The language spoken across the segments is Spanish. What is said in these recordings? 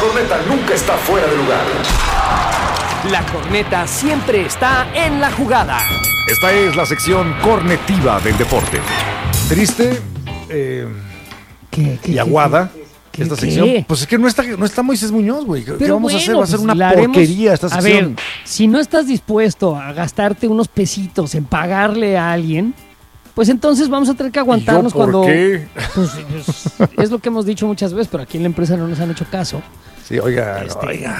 corneta nunca está fuera de lugar. La corneta siempre está en la jugada. Esta es la sección cornetiva del deporte. Triste y aguada. Esta sección, pues es que no está Moisés Muñoz, güey. ¿Qué vamos a hacer? Va a ser una porquería esta sección. A ver, si no estás dispuesto a gastarte unos pesitos en pagarle a alguien, pues entonces vamos a tener que aguantarnos cuando... ¿Por qué? Pues, es lo que hemos dicho muchas veces, pero aquí en la empresa no nos han hecho caso. Sí, oigan,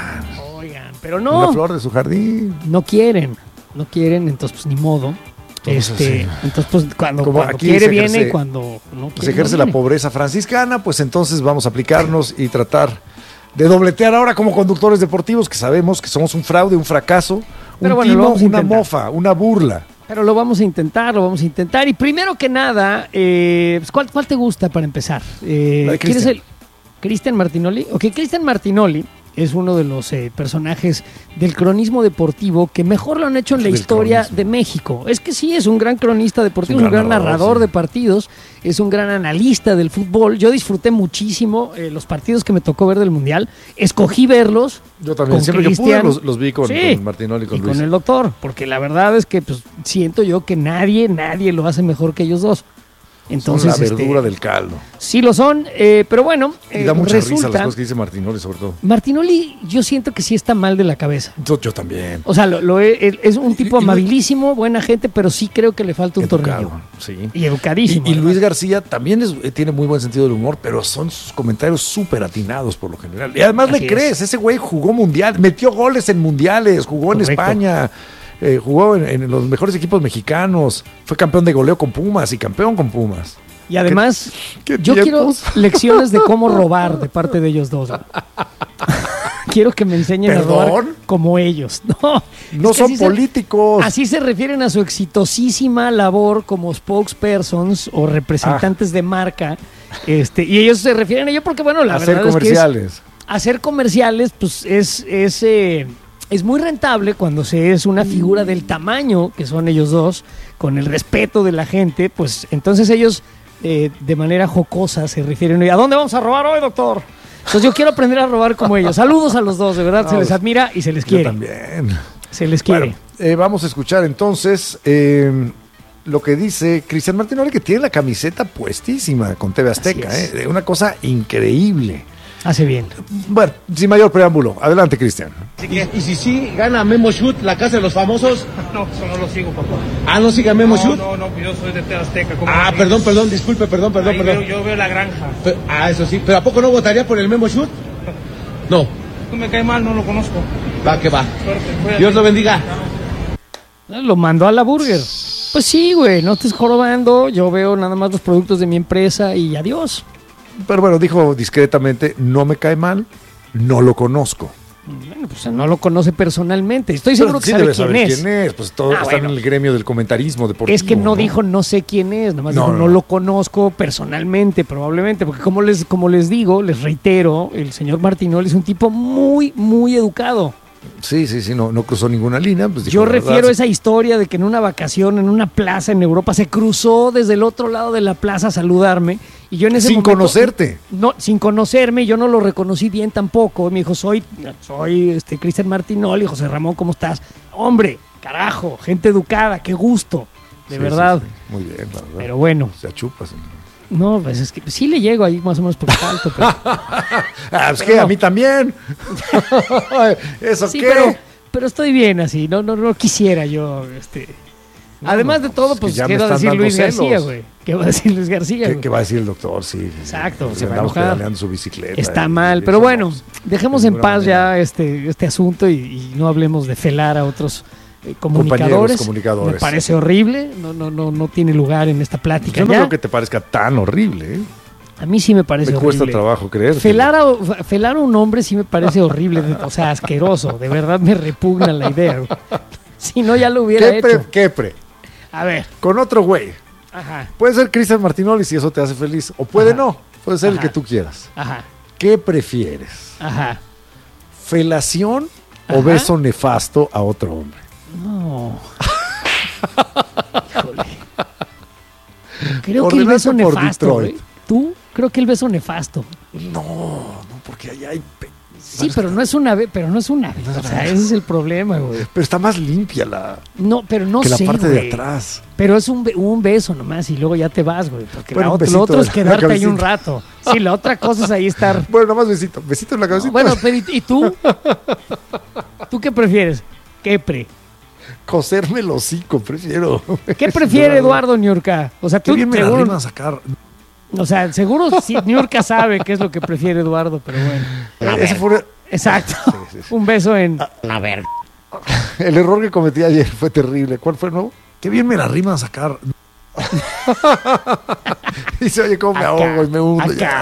pero no. Una flor de su jardín. No quieren, entonces pues ni modo. Entonces pues cuando quiere viene y cuando no quiere se ejerce no la pobreza franciscana, pues entonces vamos a aplicarnos y tratar de dobletear ahora como conductores deportivos, que sabemos que somos un fraude, un fracaso, pero un timo, una mofa, una burla. Pero lo vamos a intentar. Y primero que nada, pues, ¿cuál te gusta para empezar? ¿Quieres el Cristian Martinoli? Ok, Cristian Martinoli es uno de los personajes del cronismo deportivo que mejor lo han hecho en la historia de México. Es que sí, es un gran cronista deportivo, es un gran narrador de partidos, es un gran analista del fútbol. Yo disfruté muchísimo los partidos que me tocó ver del Mundial. Escogí verlos. Yo también, siempre que pude los vi con Martinoli y con Luis. Con el doctor, porque la verdad es que pues, siento yo que nadie lo hace mejor que ellos dos. Entonces, son la verdura del caldo. Sí lo son, pero bueno, y da mucha risa las cosas que dice Martinoli, sobre todo. Martinoli, yo siento que sí está mal de la cabeza. Yo también. O sea, es un tipo amabilísimo, buena gente, pero sí creo que le falta un tornillo. Sí. Y educadísimo. Y Luis García también tiene muy buen sentido del humor, pero son sus comentarios súper atinados por lo general. Y además le crees, ese güey jugó mundial, metió goles en mundiales, jugó en España. Jugó en los mejores equipos mexicanos, fue campeón de goleo con Pumas y campeón con Pumas. Y además, yo quiero lecciones de cómo robar de parte de ellos dos. Quiero que me enseñen a robar como ellos. No son políticos. Así se refieren a su exitosísima labor como spokespersons o representantes de marca. Y ellos se refieren a ello porque, bueno, la verdad comerciales. Es que hacer comerciales, pues es muy rentable cuando se es una figura del tamaño que son ellos dos, con el respeto de la gente, pues entonces ellos de manera jocosa se refieren ¿a dónde vamos a robar hoy, doctor? Entonces yo quiero aprender a robar como ellos. Saludos a los dos, de verdad, se les admira y se les quiere. Yo también. Se les quiere. Bueno, vamos a escuchar entonces lo que dice Cristian Martinoli, que tiene la camiseta puestísima con TV Azteca, una cosa increíble. Hace bien. Bueno, sin mayor preámbulo, adelante, Cristian. ¿Y si sí gana Memo Shoot, la casa de los famosos? No, eso no lo sigo, papá. Ah, ¿no sigue Memo Shoot? No, yo soy de TV Azteca. Perdón, disculpe, perdón. Yo veo La Granja. Eso sí, ¿pero a poco no votaría por el Memo Shoot? No. No me cae mal, no lo conozco. Va, que va. Suerte, Dios lo bendiga. Lo mandó a la burger. Pues sí, güey, no estés jorobando. Yo veo nada más los productos de mi empresa y adiós. Pero bueno, dijo discretamente, no me cae mal, no lo conozco. Bueno, pues no lo conoce personalmente. Estoy seguro que sabe quién es. ¿Quién es? Pues todos están en el gremio del comentarismo deportivo. Es que no dijo no sé quién es, nada más dijo no lo conozco personalmente, probablemente, porque como les digo, les reitero, el señor Martinoli es un tipo muy, muy educado. Sí, no cruzó ninguna línea. Pues yo refiero a esa historia de que en una vacación, en una plaza en Europa, se cruzó desde el otro lado de la plaza a saludarme. Y yo en ese momento, conocerte. No, sin conocerme, yo no lo reconocí bien tampoco. Me dijo, soy Cristian Martinoli, José Ramón, ¿cómo estás? Hombre, carajo, gente educada, qué gusto, de verdad. Sí. Muy bien, la verdad. Pero bueno. Se achupas. No, pues es que sí le llego ahí más o menos por alto. Pero... es que no. A mí también. ¿Eso sí, qué? Pero estoy bien así, no quisiera yo, Además de todo, pues, ¿qué va a decir Luis García, güey? ¿Qué va a decir Luis García? ¿Qué va a decir el doctor? Sí. Exacto, se va a enojar. Su bicicleta. Está mal, pero bueno, dejemos en paz ya este asunto y no hablemos de felar a otros comunicadores. Me parece horrible, no tiene lugar en esta plática. Yo no creo que te parezca tan horrible, A mí sí me parece horrible. Me cuesta trabajo creer. Felar a un hombre sí me parece horrible, o sea, asqueroso. De verdad me repugna la idea. Si no, ya lo hubiera hecho. A ver. Con otro güey. Ajá. Puede ser Cristian Martinoli si eso te hace feliz. O puede no. Puede ser el que tú quieras. Ajá. ¿Qué prefieres? Ajá. ¿Felación o beso nefasto a otro hombre? No. Híjole. Creo que el beso nefasto. ¿Tú? Creo que el beso nefasto. No, porque allá hay Sí, pero no es una vez, o sea, ese es el problema, güey. Pero está más limpia la... No, pero no que sé, la parte güey. de atrás. Pero es un beso nomás y luego ya te vas, güey. Porque Bueno, lo otro es quedarte ahí un rato. Sí, la otra cosa es ahí estar... Bueno, nomás besito en la cabecita. Bueno, pero ¿y tú? ¿Tú qué prefieres? Coserme el hocico, prefiero. ¿Qué prefiere Eduardo Niurka? O sea, Qué tú bien me la seguro... rima a sacar. O sea, seguro sí, Niurka sabe qué es lo que prefiere Eduardo, pero bueno. Ese fue Exacto. Sí. Un beso en... el error que cometí ayer, fue terrible. ¿Cuál fue el nuevo? Qué bien me la rima a sacar. Y se oye cómo me ahogo y me hundo.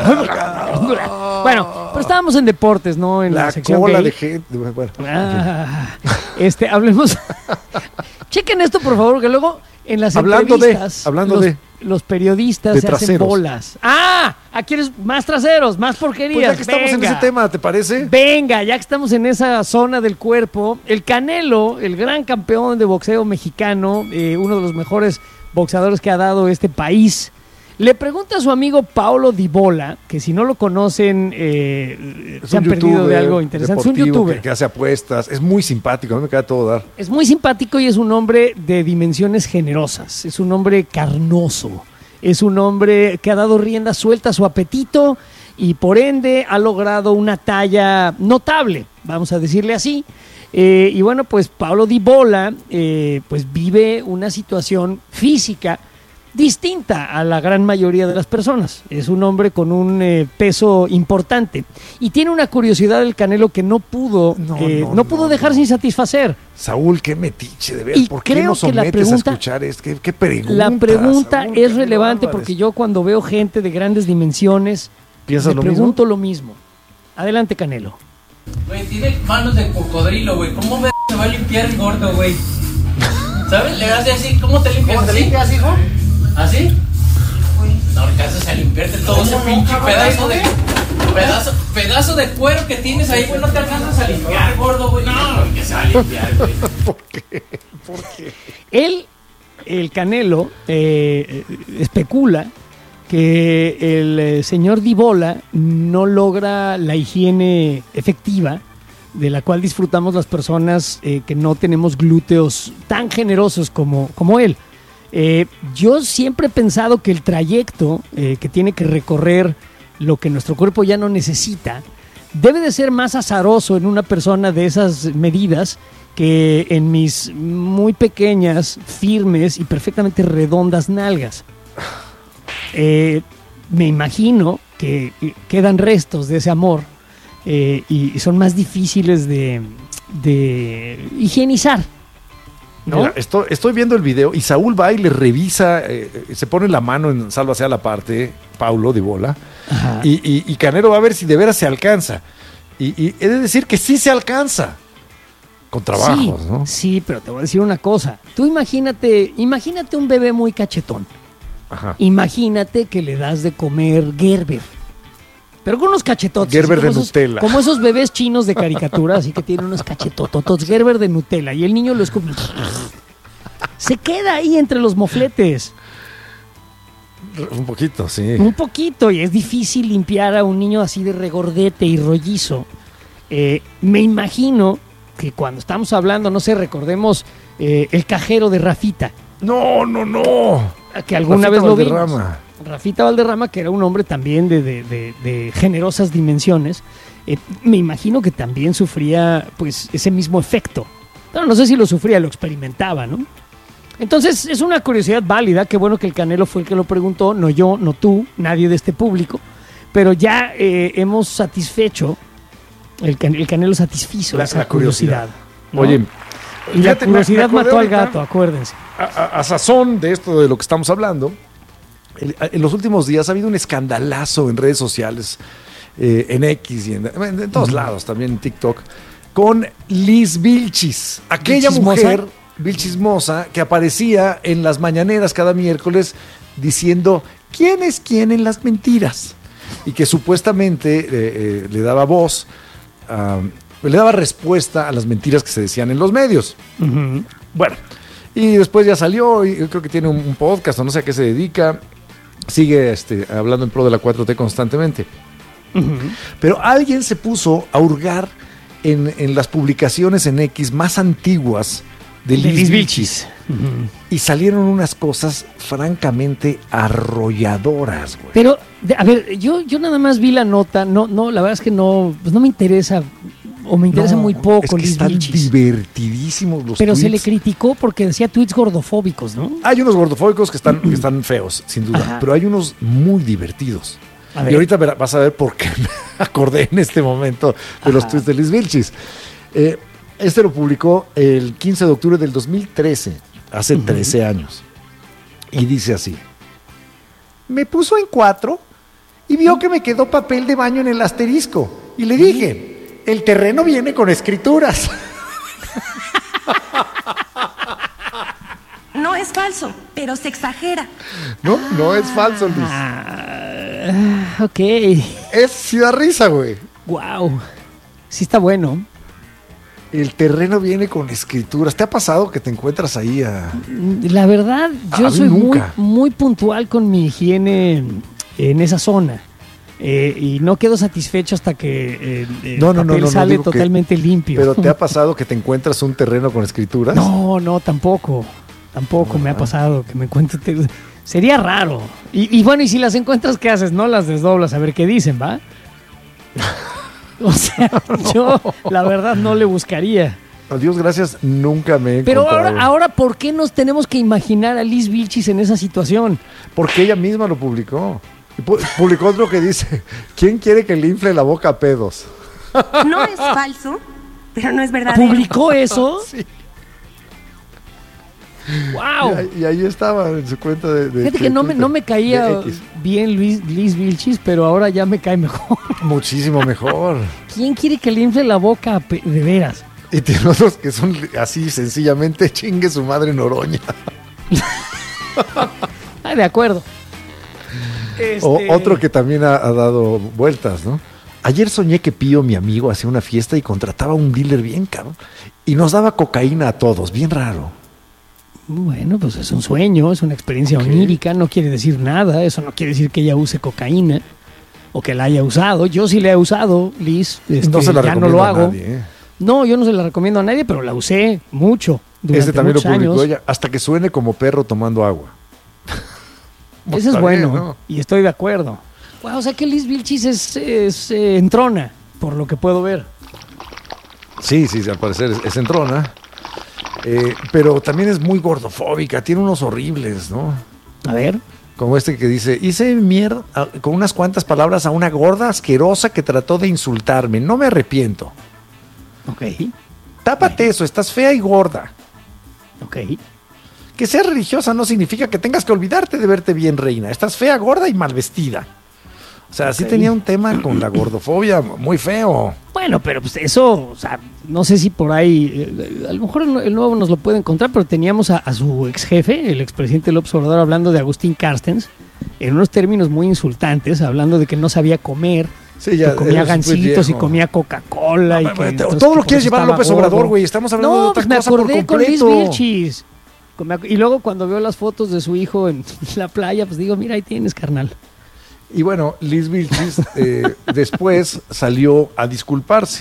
Bueno, pero estábamos en deportes, ¿no? En la sección cola gay. de gente. Bueno. Hablemos. Chequen esto, por favor, que luego en las entrevistas los periodistas se hacen bolas. Aquí eres más traseros, más porquerías. Pues ya que estamos en ese tema, ¿te parece? Venga, ya que estamos en esa zona del cuerpo, el Canelo, el gran campeón de boxeo mexicano, uno de los mejores boxeadores que ha dado este país, le pregunta a su amigo Paulo Dybala, que si no lo conocen, se han perdido de algo interesante. Es un youtuber que hace apuestas, es muy simpático, a mí me queda todo dar. Es muy simpático y es un hombre de dimensiones generosas, es un hombre carnoso, es un hombre que ha dado rienda suelta a su apetito y por ende ha logrado una talla notable, vamos a decirle así. Y bueno, pues Paulo Dybala pues vive una situación física distinta a la gran mayoría de las personas. Es un hombre con un peso importante y tiene una curiosidad del Canelo que no pudo dejar sin satisfacer. Saúl, qué metiche, de ver. Y ¿Por qué creo nos que la sometes pregunta, a escuchar esto? ¿Qué pregunta? La pregunta Saúl, es relevante porque yo cuando veo gente de grandes dimensiones me pregunto lo mismo. Adelante, Canelo. Güey, tiene manos de cocodrilo, güey. ¿Cómo se va a limpiar el gordo, güey? ¿Sabes? Le hace así. ¿Cómo te limpias? ¿Cómo te limpias, hijo? ¿Así? No alcanzas a limpiarte todo ese pinche pedazo de cuero que tienes ahí, güey. No te alcanzas a limpiar, gordo, güey. No, que se va a limpiar, güey. ¿Por qué? El Canelo especula que el señor Dybala no logra la higiene efectiva de la cual disfrutamos las personas que no tenemos glúteos tan generosos como él. Yo siempre he pensado que el trayecto que tiene que recorrer lo que nuestro cuerpo ya no necesita debe de ser más azaroso en una persona de esas medidas que en mis muy pequeñas, firmes y perfectamente redondas nalgas. Me imagino que quedan restos de ese amor y son más difíciles de higienizar, ¿no? Mira, estoy viendo el video y Saúl va y le revisa, se pone la mano en sálvase a la parte, Paulo Dybala, y Canelo va a ver si de veras se alcanza. Y he de decir que sí se alcanza. Con trabajos, sí, ¿no? Sí, pero te voy a decir una cosa. Tú imagínate un bebé muy cachetón. Ajá. Imagínate que le das de comer Gerber. Pero con unos cachetotes. Gerber de Nutella. Como esos bebés chinos de caricatura, así que tienen unos cachetototos. Gerber de Nutella. Y el niño lo escupe. Se queda ahí entre los mofletes. Un poquito, sí. Un poquito. Y es difícil limpiar a un niño así de regordete y rollizo. Me imagino que cuando estamos hablando, no sé, recordemos el cajero de Rafita. No. Que alguna Rafita vez lo vimos. Valderrama. Rafita Valderrama, que era un hombre también de generosas dimensiones, me imagino que también sufría pues ese mismo efecto. Pero no sé si lo sufría, lo experimentaba, ¿no? Entonces es una curiosidad válida, qué bueno que el Canelo fue el que lo preguntó, no yo, no tú, nadie de este público, pero ya hemos satisfecho, el Canelo satisfizo esa curiosidad, ¿no? Oye, y la curiosidad mató al gato, acuérdense. A sazón de esto de lo que estamos hablando, en los últimos días ha habido un escandalazo en redes sociales, en X y en todos lados, también en TikTok, con Liz Vilchis, aquella mujer Vilchismosa que aparecía en las mañaneras cada miércoles diciendo quién es quién en las mentiras y que supuestamente le daba voz, le daba respuesta a las mentiras que se decían en los medios. Uh-huh. Bueno, y después ya salió y yo creo que tiene un podcast o no sé a qué se dedica. Sigue hablando en pro de la 4T constantemente. Pero alguien se puso a hurgar en las publicaciones en X más antiguas de Liz Vilchis. Y salieron unas cosas francamente arrolladoras, güey. Pero, a ver, yo nada más vi la nota, no, la verdad es que no, pues no me interesa, o me interesa muy poco. Es que Liz están Vilchis. divertidísimos los Pero tweets. se le criticó porque decía tweets gordofóbicos, ¿no? Hay unos gordofóbicos que están feos, sin duda, Ajá. pero hay unos muy divertidos. A ver. Y ahorita vas a ver por qué me acordé en este momento de los tweets de Liz Vilchis. Este lo publicó el 15 de octubre del 2013, hace 13 años. Y dice así: me puso en 4 y vio que me quedó papel de baño en el asterisco. Y le dije, el terreno viene con escrituras. No es falso, pero se exagera. No es falso, Luis. Ok. Sí da risa, güey. Wow. Sí está bueno. El terreno viene con escrituras. ¿Te ha pasado que te encuentras ahí La verdad, yo A mí soy muy, nunca. muy puntual con mi higiene en esa zona. Y no quedo satisfecho hasta que el papel sale digo que- totalmente limpio. Pero ¿te ha pasado que te encuentras un terreno con escrituras? No, tampoco. Tampoco me ha pasado que me encuentre. Sería raro. Y bueno, y si las encuentras, ¿qué haces? No las desdoblas a ver qué dicen, ¿va? O sea, yo la verdad no le buscaría. A Dios gracias, nunca me he Pero encontrado. ahora, ¿por qué nos tenemos que imaginar a Liz Vilchis en esa situación? Porque ella misma lo publicó. Y publicó otro que dice, ¿quién quiere que le infle la boca a pedos? No es falso, pero no es verdadero. ¿Publicó eso? Sí. ¡Wow! Y ahí estaba en su cuenta de Fíjate que no me caía de X. bien Liz Vilchis, pero ahora ya me cae mejor. Muchísimo mejor. ¿Quién quiere que le infle la boca de veras? Y tiene otros que son así sencillamente chingue su madre Noroña. De acuerdo. O otro que también ha dado vueltas, ¿no? Ayer soñé que Pío, mi amigo, hacía una fiesta y contrataba a un dealer bien cabrón. Y nos daba cocaína a todos, bien raro. Bueno, pues es un sueño, es una experiencia onírica, no quiere decir nada, eso no quiere decir que ella use cocaína o que la haya usado. Yo sí la he usado, Liz, No se la ya no recomiendo lo a hago. nadie, ¿eh? No, yo no se la recomiendo a nadie, pero la usé mucho durante Este también lo muchos publicó años. ella, hasta que suene como perro tomando agua. Ese es Está bueno, bien, ¿no? y estoy de acuerdo. Wow, o sea que Liz Vilchis es entrona, por lo que puedo ver. Sí, al parecer es entrona. Pero también es muy gordofóbica, tiene unos horribles, ¿no? A ver. Como este que dice, hice mierda con unas cuantas palabras a una gorda asquerosa que trató de insultarme, no me arrepiento. Ok, Tápate eso, estás fea y gorda. ok. Que seas religiosa no significa que tengas que olvidarte de verte bien, reina. Estás fea, gorda y mal vestida. O sea, sí Ok. tenía un tema con la gordofobia muy feo. Bueno, pero pues eso, o sea, no sé si por ahí, a lo mejor el nuevo nos lo puede encontrar, pero teníamos a su ex jefe, el expresidente López Obrador, hablando de Agustín Carstens, en unos términos muy insultantes, hablando de que no sabía comer, Sí, ya, que comía es gancitos y viejo. comía Coca-Cola. No, y que todo entonces lo que por quieres eso llevar a estaba López Obrador, gordo. güey. Estamos hablando de No, otra pues me cosa por acordé con Liz completo. Vilchis. Y luego cuando veo las fotos de su hijo en la playa, pues digo, mira, ahí tienes, carnal. Y bueno, Liz Vilchis después salió a disculparse,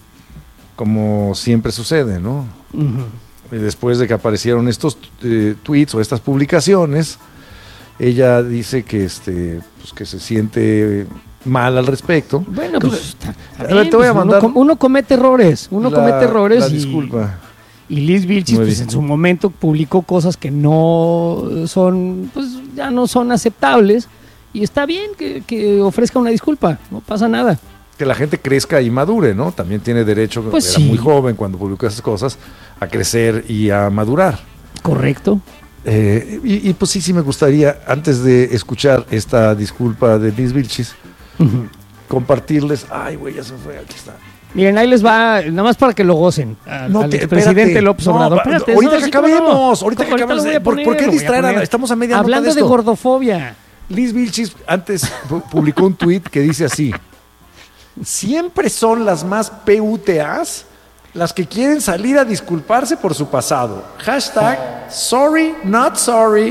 como siempre sucede, ¿no? Y después de que aparecieron estos tweets o estas publicaciones, ella dice que pues que se siente mal al respecto. Bueno, pues A ver, te voy a uno mandar uno comete errores, la y disculpa. Y Liz Vilchis, Muy pues bien. en su momento publicó cosas que no son, pues ya no son aceptables. Y está bien que ofrezca una disculpa, no pasa nada. Que la gente crezca y madure, ¿no? También tiene derecho, Pues era sí. muy joven cuando publicó esas cosas, a crecer y a madurar. Correcto. Y pues sí me gustaría, antes de escuchar esta disculpa de Liz Vilchis, compartirles. Ay, güey, ya se fue, aquí está. Miren, ahí les va, nada más para que lo gocen. Al expresidente espérate. López No, Obrador. Espérate, ahorita no, que sí, cómo no. acabemos, ahorita que Ahorita acabemos. lo voy a ¿Por poner, qué lo voy a distraer? poner. Estamos a media nota Hablando de de esto. gordofobia. Liz Vilchis antes publicó un tuit que dice así: siempre son las más PUTAs las que quieren salir a disculparse por su pasado. Hashtag sorry, not sorry.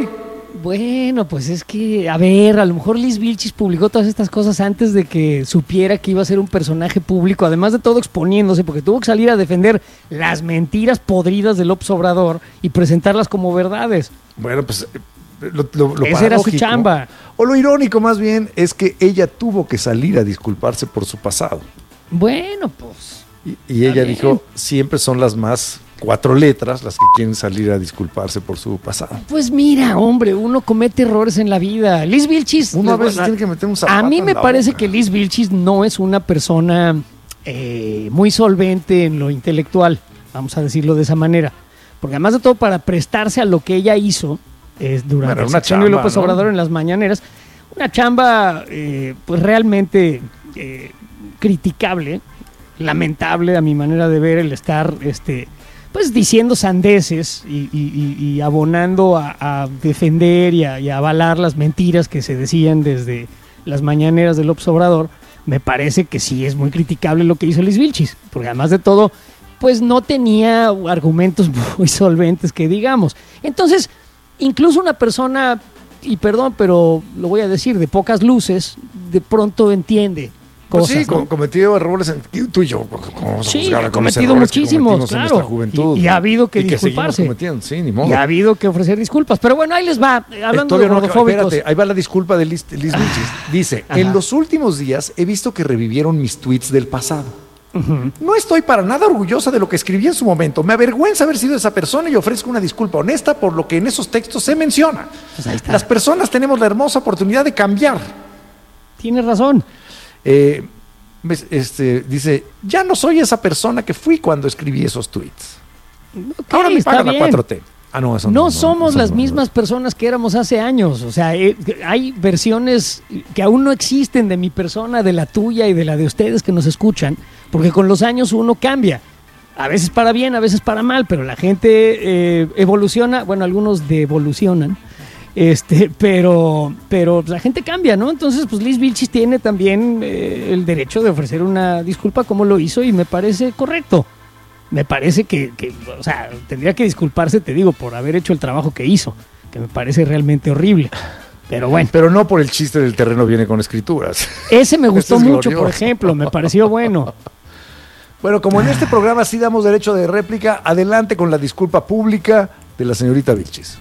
Bueno, pues es que, a ver, a lo mejor Liz Vilchis publicó todas estas cosas antes de que supiera que iba a ser un personaje público, además de todo exponiéndose, porque tuvo que salir a defender las mentiras podridas de López Obrador y presentarlas como verdades. Bueno, pues lo esa era su chamba. O lo irónico más bien es que ella tuvo que salir a disculparse por su pasado. Bueno, pues... Y ella dijo, siempre son las más 4 letras las que quieren salir a disculparse por su pasado. Pues mira, hombre, uno comete errores en la vida. Liz Vilchis... Uno a veces tiene que meter un zapato. A mí me parece que Liz Vilchis no es una persona muy solvente en lo intelectual, vamos a decirlo de esa manera. Porque además de todo, para prestarse a lo que ella hizo durante el sexenio de López Obrador en las mañaneras, una chamba pues realmente criticable, lamentable a mi manera de ver el estar pues diciendo sandeces y abonando a defender y a avalar las mentiras que se decían desde las mañaneras de López Obrador. Me parece que sí es muy criticable lo que hizo Liz Vilchis, porque además de todo pues no tenía argumentos muy solventes que digamos. Entonces, incluso una persona, y perdón, pero lo voy a decir, de pocas luces, de pronto entiende cosas. Pues sí, ¿no? cometido errores, tú y yo. Sí, ha cometido muchísimos, claro. Juventud, y ha habido que y disculparse. Sí, ni modo. Y ha habido que ofrecer disculpas. Pero bueno, ahí les va, hablando de gordofóbicos. Espérate, ahí va la disculpa de Liz Vilchis. Dice, en los últimos días he visto que revivieron mis tweets del pasado. No estoy para nada orgullosa de lo que escribí en su momento. Me avergüenza haber sido esa persona y ofrezco una disculpa honesta por lo que en esos textos se menciona. Pues las personas tenemos la hermosa oportunidad de cambiar. Tienes razón. Dice, ya no soy esa persona que fui cuando escribí esos tweets. Okay, ahora me paga la 4T. No somos las mismas personas que éramos hace años. O sea, hay versiones que aún no existen de mi persona, de la tuya y de la de ustedes que nos escuchan, porque con los años uno cambia. A veces para bien, a veces para mal, pero la gente evoluciona. Bueno, algunos devolucionan. Pero la gente cambia, ¿no? Entonces, pues Liz Vilchis tiene también el derecho de ofrecer una disculpa como lo hizo y me parece correcto. Me parece que, o sea, tendría que disculparse, te digo, por haber hecho el trabajo que hizo, que me parece realmente horrible. Pero bueno. Pero no por el chiste del terreno viene con escrituras. Ese me gustó mucho, por ejemplo, me pareció bueno. Bueno, como en este programa sí damos derecho de réplica, adelante con la disculpa pública de la señorita Vilchis.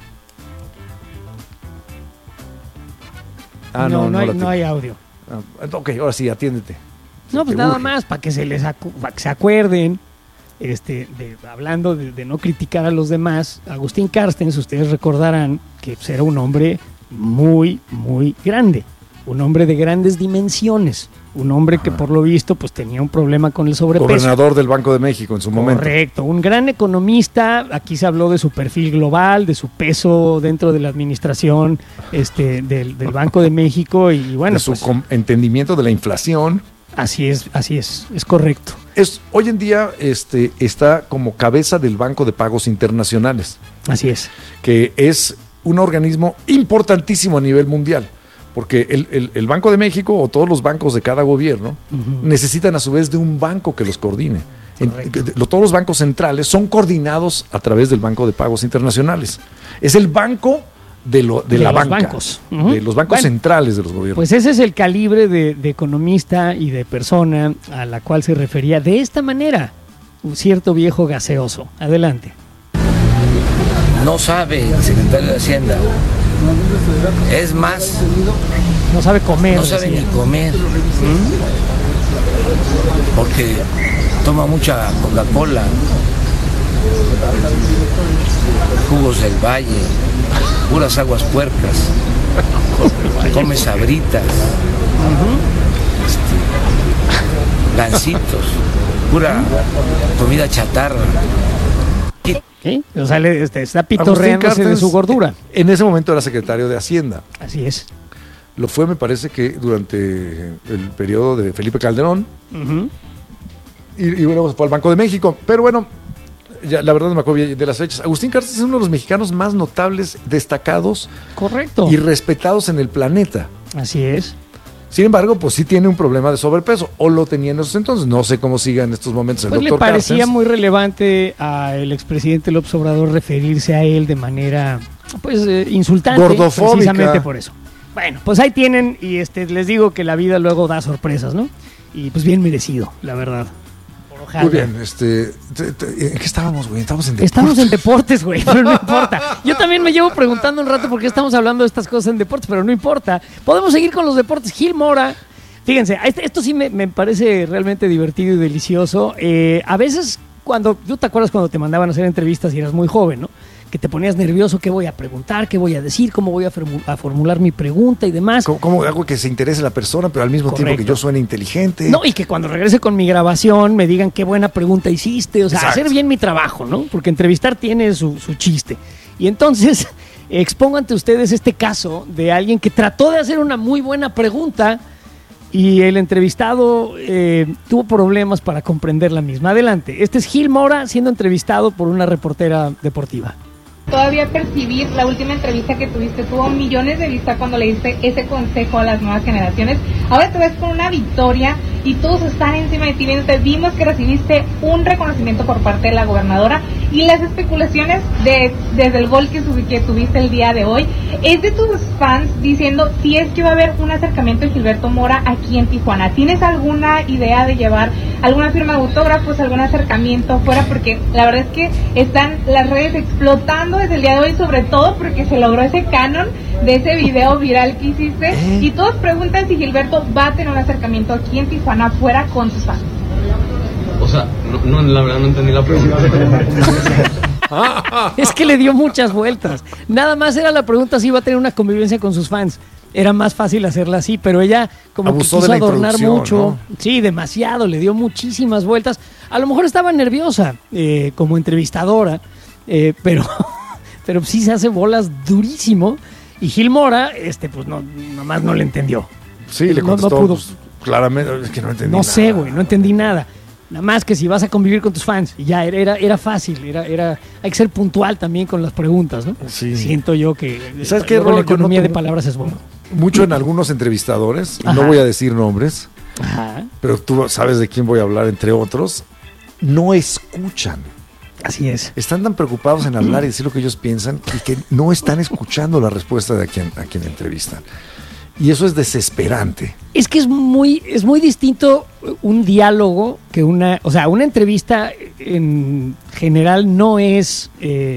No hay audio. Ok, ahora sí, atiéndete. No, pues nada más, para que se acuerden, hablando de no criticar a los demás. Agustín Carstens, ustedes recordarán que pues, era un hombre muy, muy grande, un hombre de grandes dimensiones, un hombre que por lo visto pues tenía un problema con el sobrepeso. Gobernador del Banco de México en su momento. Correcto, un gran economista. Aquí se habló de su perfil global, de su peso dentro de la administración del Banco de México y bueno, de su entendimiento de la inflación. Así es correcto. Hoy en día está como cabeza del Banco de Pagos Internacionales. Así es. Que es un organismo importantísimo a nivel mundial, porque el Banco de México o todos los bancos de cada gobierno necesitan a su vez de un banco que los coordine. Todos los bancos centrales son coordinados a través del Banco de Pagos Internacionales. Es el banco de la banca, bancos. De los bancos centrales de los gobiernos. Pues ese es el calibre de economista y de persona a la cual se refería de esta manera un cierto viejo gaseoso. Adelante. No sabe el secretario de Hacienda. Es más, no sabe comer. No sabe ni comer. Porque toma mucha Coca-Cola, jugos del Valle, puras aguas puercas, come sabritas, gancitos, pura comida chatarra. ¿Sí? O sea, está pitorreándose de su gordura. En ese momento era secretario de Hacienda. Así es. Lo fue, me parece que durante el periodo de Felipe Calderón. Y bueno, fue al Banco de México. Pero bueno, ya, la verdad no me acuerdo bien de las fechas. Agustín Carstens es uno de los mexicanos más notables, destacados. Correcto. Y respetados en el planeta. Así es. Sin embargo, pues sí tiene un problema de sobrepeso, o lo tenía en esos entonces. No sé cómo siga en estos momentos el doctor Carstens. Le parecía Carstens. muy relevante al expresidente López Obrador referirse a él de manera pues insultante. Gordofóbica. Precisamente por eso. Bueno, pues ahí tienen y les digo que la vida luego da sorpresas, ¿no? Y pues bien merecido, la verdad. Ojalá. Muy bien, ¿en qué estábamos, güey? Estamos en deportes, güey, pero no importa. Yo también me llevo preguntando un rato por qué estamos hablando de estas cosas en deportes, pero no importa. Podemos seguir con los deportes. Gil Mora, fíjense, esto sí me parece realmente divertido y delicioso. A veces, ¿tú te acuerdas cuando te mandaban a hacer entrevistas y eras muy joven, ¿no? Que te ponías nervioso, qué voy a preguntar, qué voy a decir, cómo voy a formular mi pregunta y demás. ¿Cómo hago que se interese la persona, pero al mismo tiempo que yo suene inteligente? No, y que cuando regrese con mi grabación me digan qué buena pregunta hiciste, o sea, exacto, hacer bien mi trabajo, ¿no? Porque entrevistar tiene su chiste. Y entonces, expongo ante ustedes este caso de alguien que trató de hacer una muy buena pregunta y el entrevistado tuvo problemas para comprender la misma. Adelante, este es Gil Mora siendo entrevistado por una reportera deportiva. Todavía percibir la última entrevista que tuviste, tuvo millones de vistas cuando le diste ese consejo a las nuevas generaciones. Ahora te ves con una victoria y todos están encima de ti viéndote. Vimos que recibiste un reconocimiento por parte de la gobernadora y las especulaciones desde el gol que tuviste el día de hoy es de tus fans diciendo si es que va a haber un acercamiento de Gilberto Mora aquí en Tijuana. ¿Tienes alguna idea de llevar alguna firma de autógrafos, algún acercamiento fuera? Porque la verdad es que están las redes explotando desde el día de hoy, sobre todo porque se logró ese canon de ese video viral que hiciste y todos preguntan si Gilberto va a tener un acercamiento aquí en Tijuana fuera con sus fans. O sea, no, la verdad no entendí la pregunta. Es que le dio muchas vueltas. Nada más era la pregunta si iba a tener una convivencia con sus fans. Era más fácil hacerla así, pero ella como abusó, que quiso adornar mucho. ¿No? Sí, demasiado, le dio muchísimas vueltas. A lo mejor estaba nerviosa como entrevistadora, pero sí se hace bolas durísimo. Y Gil Mora, pues nomás no le entendió. Sí, le contestó, no pudo. Pues, claramente, es que no entendí nada. No sé, güey, no entendí nada. Nada más que si vas a convivir con tus fans, y ya era fácil, hay que ser puntual también con las preguntas, ¿no? Sí. Siento yo que ¿sabes qué, la economía de palabras es buena. Mucho en algunos entrevistadores, no voy a decir nombres, pero tú sabes de quién voy a hablar, entre otros, no escuchan. Así es. Están tan preocupados en hablar y decir lo que ellos piensan y que no están escuchando la respuesta de a quien entrevistan. Y eso es desesperante. Es que es muy distinto un diálogo que una entrevista en general no es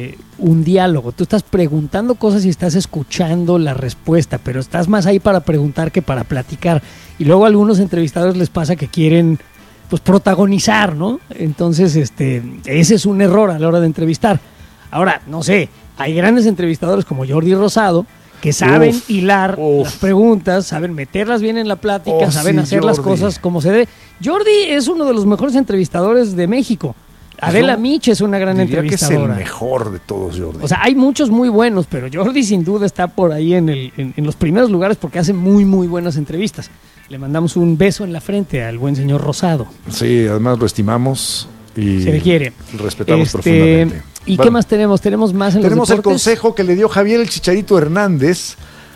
un diálogo. Tú estás preguntando cosas y estás escuchando la respuesta, pero estás más ahí para preguntar que para platicar. Y luego a algunos entrevistadores les pasa que quieren pues protagonizar, ¿no? Entonces, ese es un error a la hora de entrevistar. Ahora, no sé, hay grandes entrevistadores como Jordi Rosado que saben hilar las preguntas, saben meterlas bien en la plática, saben hacer las cosas como se debe. Jordi es uno de los mejores entrevistadores de México. Adela Mich es una gran entrevistadora. Que es el mejor de todos, Jordi. O sea, hay muchos muy buenos, pero Jordi sin duda está por ahí en los primeros lugares porque hace muy, muy buenas entrevistas. Le mandamos un beso en la frente al buen señor Rosado. Sí, además lo estimamos y se le quiere. Respetamos profundamente. ¿Y qué más tenemos? ¿Tenemos más en los deportes? Tenemos el consejo que le dio Javier el Chicharito Hernández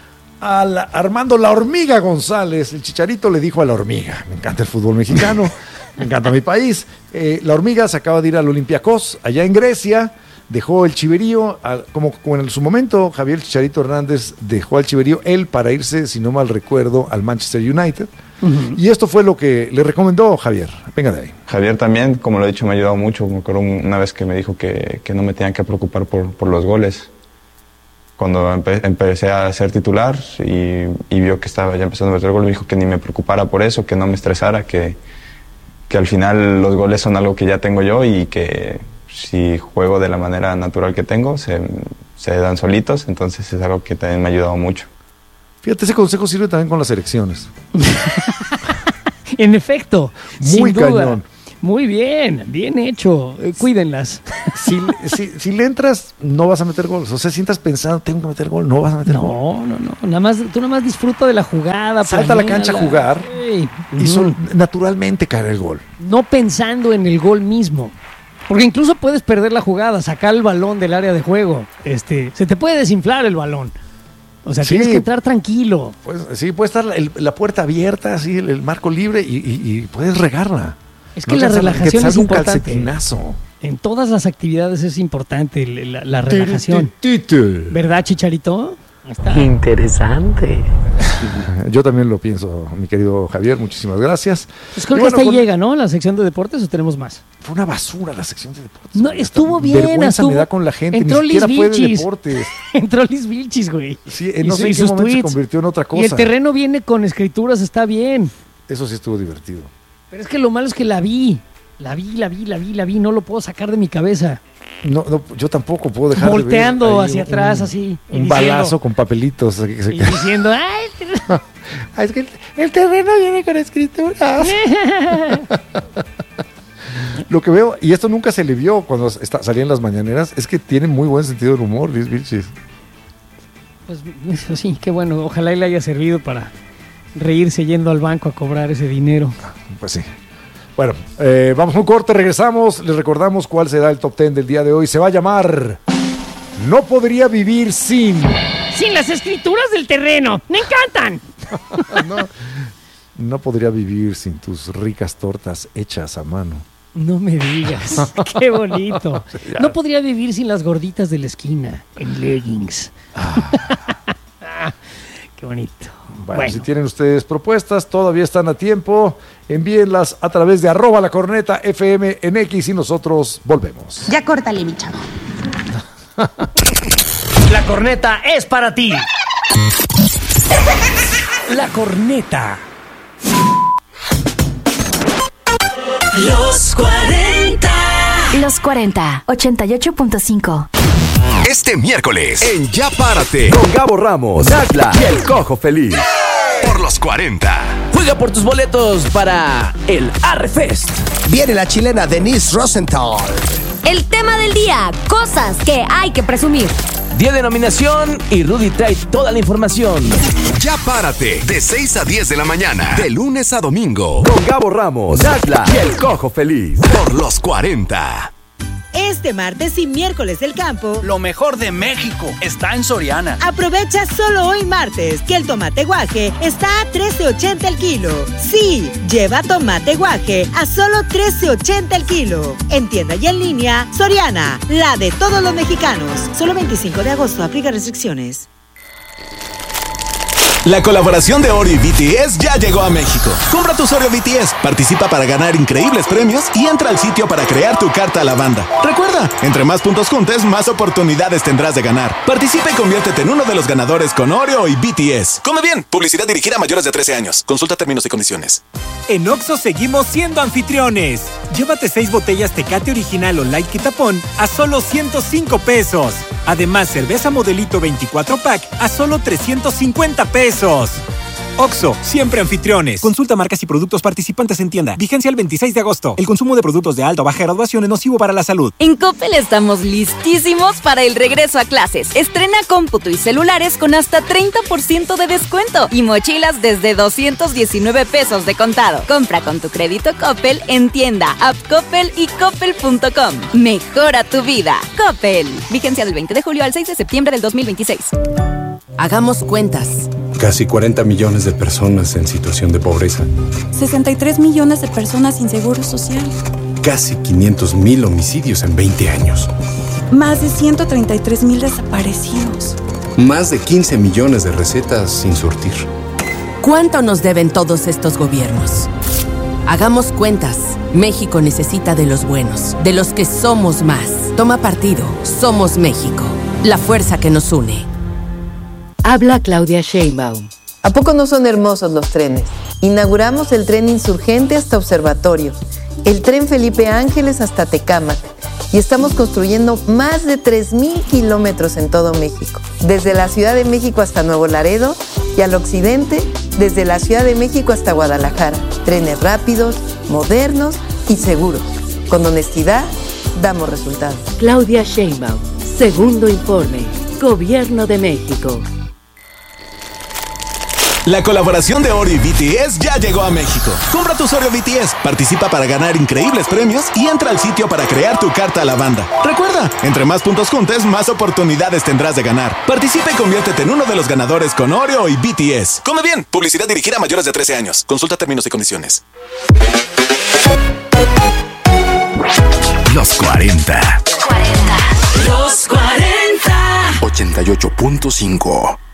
a Armando La Hormiga González. El Chicharito le dijo a La Hormiga: me encanta el fútbol mexicano, me encanta mi país. La Hormiga se acaba de ir al Olympiacos, allá en Grecia, dejó el Chiverío, como en su momento Javier el Chicharito Hernández dejó al Chiverío, él para irse, si no mal recuerdo, al Manchester United. Y esto fue lo que le recomendó Javier. Venga de ahí. Javier también, como lo he dicho, me ha ayudado mucho. Me acuerdo una vez que me dijo que no me tenían que preocupar por los goles. Cuando empecé a ser titular y vio que estaba ya empezando a meter goles, me dijo que ni me preocupara por eso, que no me estresara, que al final los goles son algo que ya tengo yo y que si juego de la manera natural que tengo, se dan solitos. Entonces es algo que también me ha ayudado mucho. Fíjate, ese consejo sirve también con las elecciones. En efecto, muy sin duda. cañón. Muy bien, bien hecho. Cuídenlas. Si le entras, no vas a meter gol. O sea, si estás pensando, tengo que meter gol, no vas a meter gol. No. Tú nada más disfruta de la jugada. Salta a la cancha a jugar y naturalmente caer el gol. No pensando en el gol mismo. Porque incluso puedes perder la jugada, sacar el balón del área de juego. Se te puede desinflar el balón. O sea, tienes que entrar tranquilo. Pues, sí, puede estar la puerta abierta, así, el marco libre y puedes regarla. Es que la relajación es importante. Un calcetinazo. En todas las actividades es importante la relajación. ¿Verdad, Chicharito? Está. Interesante. Yo también lo pienso, mi querido Javier, muchísimas gracias. Pues creo que hasta ahí llega, ¿no? La sección de deportes, ¿o tenemos más? Fue una basura la sección de deportes. No, estuvo bien. Vergüenza me da con la gente, entró ni siquiera fue de deportes. Entró Liz Vilchis, güey. Sí, no sé en qué momento se convirtió en otra cosa. Y el terreno viene con escrituras, está bien. Eso sí estuvo divertido. Pero es que lo malo es que la vi, no lo puedo sacar de mi cabeza. No, yo tampoco puedo dejar volteando de ver hacia atrás así. Un balazo con papelitos. Y diciendo, ¡ay! Es que el terreno viene con escrituras. Lo que veo, y esto nunca se le vio cuando salía en las mañaneras, es que tiene muy buen sentido del humor, Liz Vilchis. Pues eso sí, qué bueno. Ojalá y le haya servido para reírse yendo al banco a cobrar ese dinero. Pues sí. Bueno, vamos a un corte, regresamos. Les recordamos cuál será el top 10 del día de hoy. Se va a llamar No podría vivir sin las escrituras del terreno. ¡Me encantan! No podría vivir sin tus ricas tortas hechas a mano. No me digas. ¡Qué bonito! No podría vivir sin las gorditas de la esquina en leggings. ¡Qué bonito! Bueno, si tienen ustedes propuestas, todavía están a tiempo. Envíenlas a través de @lacornetafm en X y nosotros volvemos. Ya córtale, mi chavo. La corneta es para ti. La corneta. Los 40. Los 40, 88.5. Este miércoles, en Ya Párate, con Gabo Ramos, Atla y el Cojo Feliz. Por los 40. Juega por tus boletos para el Arrefest. Viene la chilena Denise Rosenthal. El tema del día, cosas que hay que presumir. Día de nominación y Rudy trae toda la información. Ya Párate, de 6 a 10 de la mañana, de lunes a domingo, con Gabo Ramos, Atla y el Cojo Feliz. Por los 40. Este martes y miércoles del campo, lo mejor de México está en Soriana. Aprovecha solo hoy martes que el tomate guaje está a $13.80 el kilo. Sí, lleva tomate guaje a solo $13.80 el kilo. En tienda y en línea, Soriana, la de todos los mexicanos. Solo 25 de agosto, aplica restricciones. La colaboración de Oreo y BTS ya llegó a México. Compra tus Oreo BTS, participa para ganar increíbles premios y entra al sitio para crear tu carta a la banda. Recuerda, entre más puntos juntes, más oportunidades tendrás de ganar. Participa y conviértete en uno de los ganadores con Oreo y BTS. Come bien, publicidad dirigida a mayores de 13 años. Consulta términos y condiciones. En Oxxo seguimos siendo anfitriones. Llévate 6 botellas Tecate Original o Light Quitapón a solo $105. Además, cerveza Modelito 24 pack a solo $350. Oxxo, siempre anfitriones. Consulta marcas y productos participantes en tienda. Vigencia el 26 de agosto. El consumo de productos de alta o baja graduación es nocivo para la salud. En Coppel estamos listísimos para el regreso a clases. Estrena cómputo y celulares con hasta 30% de descuento y mochilas desde $219 de contado. Compra con tu crédito Coppel en tienda, app Coppel y coppel.com. Mejora tu vida. Coppel. Vigencia del 20 de julio al 6 de septiembre del 2026. Hagamos cuentas. Casi 40 millones de personas en situación de pobreza. 63 millones de personas sin seguro social. Casi 500,000 homicidios en 20 años. Más de 133,000 desaparecidos. Más de 15 millones de recetas sin surtir. ¿Cuánto nos deben todos estos gobiernos? Hagamos cuentas. México necesita de los buenos, de los que somos más. Toma partido. Somos México. La fuerza que nos une. Habla Claudia Sheinbaum. ¿A poco no son hermosos los trenes? Inauguramos el tren Insurgente hasta Observatorio, el tren Felipe Ángeles hasta Tecámac y estamos construyendo más de 3,000 kilómetros en todo México. Desde la Ciudad de México hasta Nuevo Laredo y al occidente, desde la Ciudad de México hasta Guadalajara. Trenes rápidos, modernos y seguros. Con honestidad, damos resultados. Claudia Sheinbaum. Segundo informe. Gobierno de México. La colaboración de Oreo y BTS ya llegó a México. Compra tus Oreo BTS, participa para ganar increíbles premios y entra al sitio para crear tu carta a la banda. Recuerda, entre más puntos juntes, más oportunidades tendrás de ganar. Participa y conviértete en uno de los ganadores con Oreo y BTS. Come bien, publicidad dirigida a mayores de 13 años. Consulta términos y condiciones. Los 40. Los 40. 88.5.